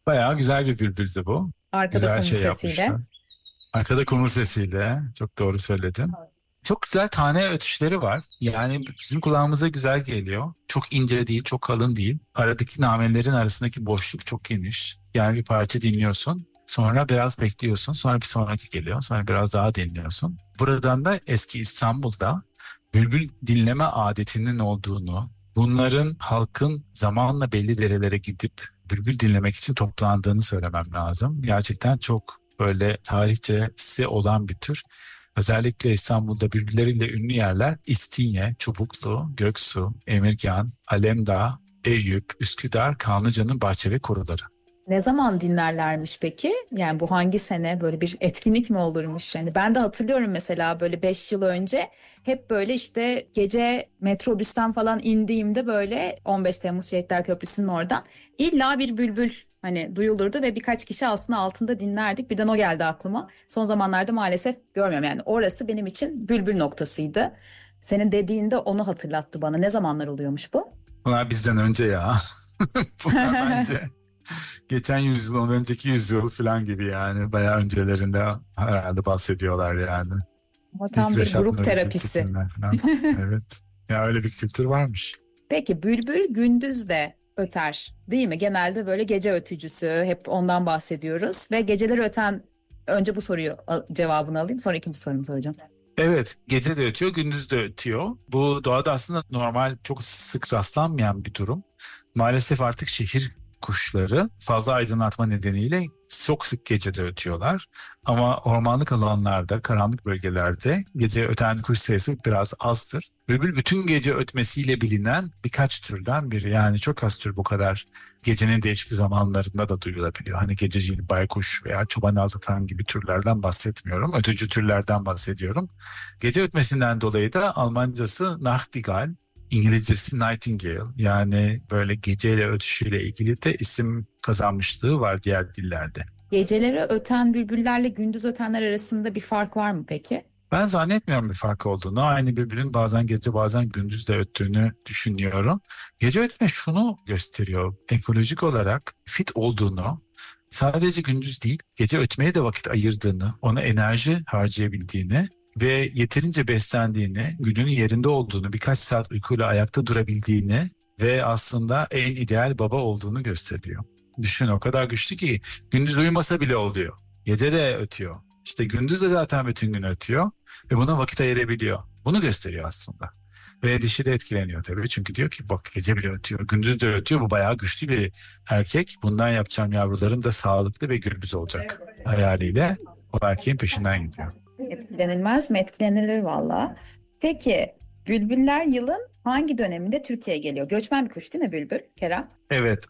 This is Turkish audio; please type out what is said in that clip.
Bayağı güzel bir bülbüldü bu. Arkada Güzel kumru şey sesiyle. yapmışlar. Arkada kumur sesiyle. Çok doğru söyledin. Çok güzel tane ötüşleri var. Yani bizim kulağımıza güzel geliyor. Çok ince değil, çok kalın değil. Aradaki namelerin arasındaki boşluk çok geniş. Yani bir parça dinliyorsun. Sonra biraz bekliyorsun. Sonra bir sonraki geliyor. Sonra biraz daha dinliyorsun. Buradan da eski İstanbul'da bülbül dinleme adetinin olduğunu, bunların halkın zamanla belli derelere gidip bülbül dinlemek için toplandığını söylemem lazım. Gerçekten çok böyle tarihçesi olan bir tür. Özellikle İstanbul'da birbirleriyle ünlü yerler İstinye, Çubuklu, Göksu, Emirgan, Alemdağ, Eyüp, Üsküdar, Kanlıca'nın bahçe ve koruları. Ne zaman dinlerlermiş peki? Yani bu hangi sene böyle bir etkinlik mi olurmuş? Yani ben de hatırlıyorum mesela böyle 5 yıl önce hep böyle işte gece metrobüsten falan indiğimde böyle 15 Temmuz Şehitler Köprüsü'nün oradan illa bir bülbül hani duyulurdu ve birkaç kişi aslında altında dinlerdik. Birden o geldi aklıma. Son zamanlarda maalesef görmüyorum yani orası benim için bülbül noktasıydı. Senin dediğinde onu hatırlattı bana. Ne zamanlar oluyormuş bu? Bunlar bizden önce ya. Bunlar bence geçen yüzyıl, ondan önceki yüzyıl falan gibi yani. Bayağı öncelerinde herhalde bahsediyorlar yani. Ama İlk tam bir Reşat grup Nuri terapisi. Gültekinler falan. Evet. Ya öyle bir kültür varmış. Peki bülbül gündüz de öter, değil mi? Genelde böyle gece ötücüsü, hep ondan bahsediyoruz ve geceleri öten önce bu soruyu cevabını alayım, sonra ikinci sorumu soracağım. Evet, gece de ötüyor, gündüz de ötüyor. Bu doğada aslında normal, çok sık rastlanmayan bir durum. Maalesef artık şehir kuşları fazla aydınlatma nedeniyle çok sık gece de ötüyorlar. Ama ormanlık alanlarda, karanlık bölgelerde gece öten kuş sayısı biraz azdır. Bülbül bütün gece ötmesiyle bilinen birkaç türden biri. Yani çok az tür bu kadar gecenin değişik zamanlarında da duyulabiliyor. Hani gececi baykuş veya çoban aldatan gibi türlerden bahsetmiyorum. Ötücü türlerden bahsediyorum. Gece ötmesinden dolayı da Almancası Nachtigall, İngilizcesi Nightingale. Yani böyle geceyle ötüşüyle ilgili de isim kazanmışlığı var diğer dillerde. Geceleri öten bülbüllerle gündüz ötenler arasında bir fark var mı peki? Ben zannetmiyorum bir fark olduğunu. Aynı birbirinin bazen gece bazen gündüz de öttüğünü düşünüyorum. Gece ötme şunu gösteriyor. Ekolojik olarak fit olduğunu, sadece gündüz değil gece ötmeye de vakit ayırdığını, ona enerji harcayabildiğini ve yeterince beslendiğini, günün yerinde olduğunu, birkaç saat uykuyla ayakta durabildiğini ve aslında en ideal baba olduğunu gösteriyor. Düşün, o kadar güçlü ki gündüz uyumasa bile oluyor. Gece de ötüyor. İşte gündüz de zaten bütün gün ötüyor ve buna vakit ayırabiliyor. Bunu gösteriyor aslında. Ve dişi de etkileniyor tabii. Çünkü diyor ki bak gece bile ötüyor, gündüz de ötüyor. Bu bayağı güçlü bir erkek. Bundan yapacağım yavrularım da sağlıklı ve gürbüz olacak hayaliyle o erkeğin peşinden gidiyor. Etkilenilmez mi? Etkilenilir valla. Peki bülbüller yılın hangi döneminde Türkiye'ye geliyor? Göçmen bir kuş değil mi bülbül, Kerem? Evet,